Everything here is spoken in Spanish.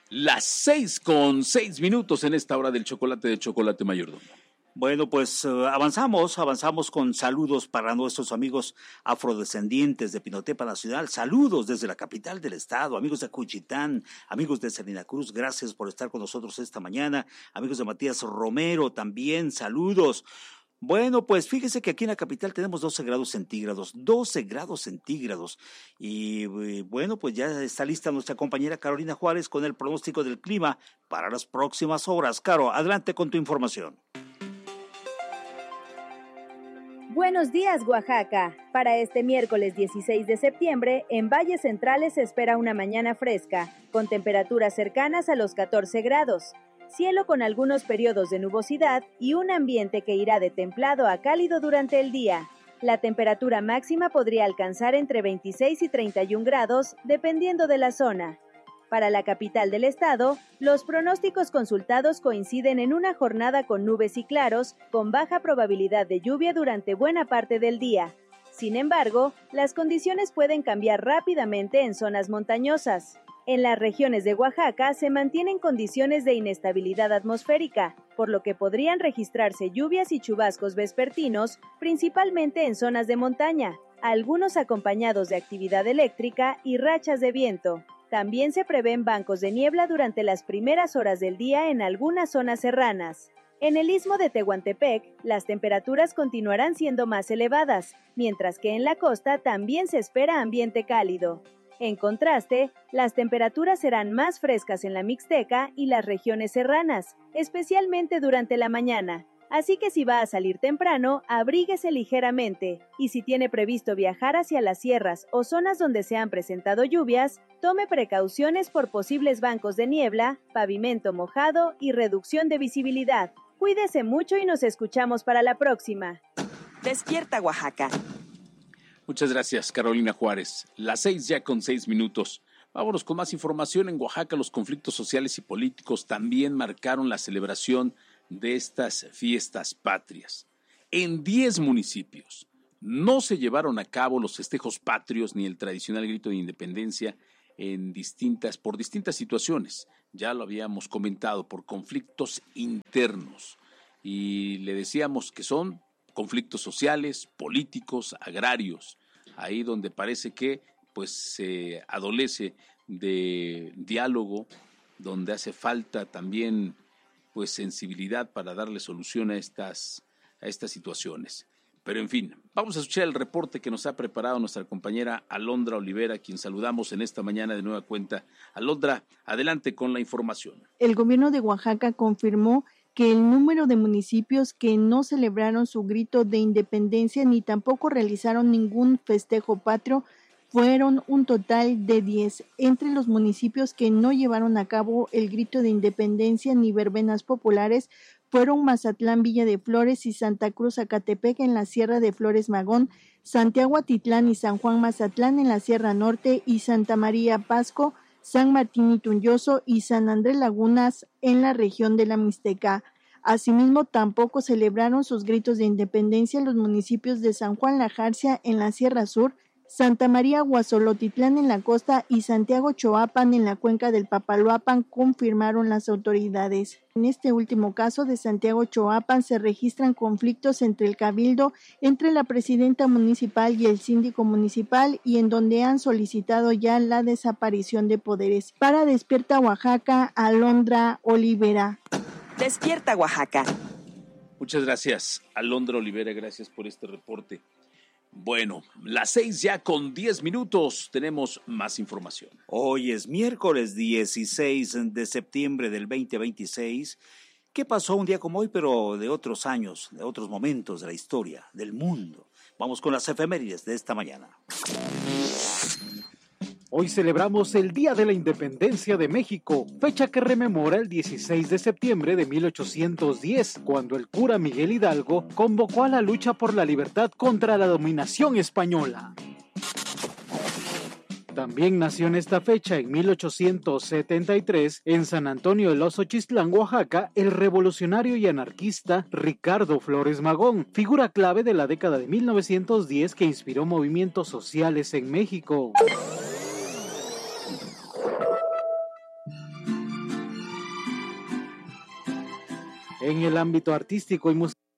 Las 6:06 en esta hora del chocolate de Chocolate Mayordomo. Bueno, pues avanzamos con saludos para nuestros amigos afrodescendientes de Pinotepa Nacional. Saludos desde la capital del estado, amigos de Cuchitán, amigos de Salina Cruz, gracias por estar con nosotros esta mañana. Amigos de Matías Romero también, saludos. Bueno, pues fíjese que aquí en la capital tenemos 12 grados centígrados. Y bueno, pues ya está lista nuestra compañera Carolina Juárez con el pronóstico del clima para las próximas horas. Caro, adelante con tu información. Buenos días, Oaxaca. Para este miércoles 16 de septiembre, en Valles Centrales se espera una mañana fresca, con temperaturas cercanas a los 14 grados. Cielo con algunos periodos de nubosidad y un ambiente que irá de templado a cálido durante el día. La temperatura máxima podría alcanzar entre 26 y 31 grados, dependiendo de la zona. Para la capital del estado, los pronósticos consultados coinciden en una jornada con nubes y claros, con baja probabilidad de lluvia durante buena parte del día. Sin embargo, las condiciones pueden cambiar rápidamente en zonas montañosas. En las regiones de Oaxaca se mantienen condiciones de inestabilidad atmosférica, por lo que podrían registrarse lluvias y chubascos vespertinos, principalmente en zonas de montaña, algunos acompañados de actividad eléctrica y rachas de viento. También se prevén bancos de niebla durante las primeras horas del día en algunas zonas serranas. En el istmo de Tehuantepec, las temperaturas continuarán siendo más elevadas, mientras que en la costa también se espera ambiente cálido. En contraste, las temperaturas serán más frescas en la Mixteca y las regiones serranas, especialmente durante la mañana. Así que si va a salir temprano, abríguese ligeramente, y si tiene previsto viajar hacia las sierras o zonas donde se han presentado lluvias, tome precauciones por posibles bancos de niebla, pavimento mojado y reducción de visibilidad. Cuídese mucho y nos escuchamos para la próxima. Despierta, Oaxaca. Muchas gracias, Carolina Juárez. Las 6:06. Vámonos con más información. En Oaxaca, los conflictos sociales y políticos también marcaron la celebración de estas fiestas patrias. En 10 municipios no se llevaron a cabo los festejos patrios ni el tradicional grito de independencia por distintas situaciones. Ya lo habíamos comentado, por conflictos internos. Y le decíamos que son conflictos sociales, políticos, agrarios, ahí donde parece que pues se adolece de diálogo, donde hace falta también pues sensibilidad para darle solución a estas situaciones. Pero en fin, vamos a escuchar el reporte que nos ha preparado nuestra compañera Alondra Olivera, quien saludamos en esta mañana de nueva cuenta. Alondra, adelante con la información. El gobierno de Oaxaca confirmó que el número de municipios que no celebraron su grito de independencia ni tampoco realizaron ningún festejo patrio fueron un total de 10. Entre los municipios que no llevaron a cabo el grito de independencia ni verbenas populares fueron Mazatlán, Villa de Flores y Santa Cruz, Zacatepec en la Sierra de Flores Magón, Santiago Atitlán y San Juan Mazatlán en la Sierra Norte y Santa María Pasco, San Martín Itunyoso y San Andrés Lagunas en la región de la Mixteca. Asimismo, tampoco celebraron sus gritos de independencia en los municipios de San Juan La Jarcia en la Sierra Sur, Santa María Huazolotitlán en la costa y Santiago Choapan en la cuenca del Papaloapan, confirmaron las autoridades. En este último caso de Santiago Choapan se registran conflictos entre el cabildo, entre la presidenta municipal y el síndico municipal y en donde han solicitado ya la desaparición de poderes. Para Despierta Oaxaca, Alondra Olivera. Despierta, Oaxaca. Muchas gracias, Alondra Olivera, gracias por este reporte. Bueno, las 6:10, tenemos más información. Hoy es miércoles 16 de septiembre del 2026. ¿Qué pasó un día como hoy, pero de otros años, de otros momentos de la historia, del mundo? Vamos con las efemérides de esta mañana. Hoy celebramos el Día de la Independencia de México, fecha que rememora el 16 de septiembre de 1810, cuando el cura Miguel Hidalgo convocó a la lucha por la libertad contra la dominación española. También nació en esta fecha, en 1873, en San Antonio de los Ochistlán, Oaxaca, el revolucionario y anarquista Ricardo Flores Magón, figura clave de la década de 1910 que inspiró movimientos sociales en México. En el ámbito artístico y musical,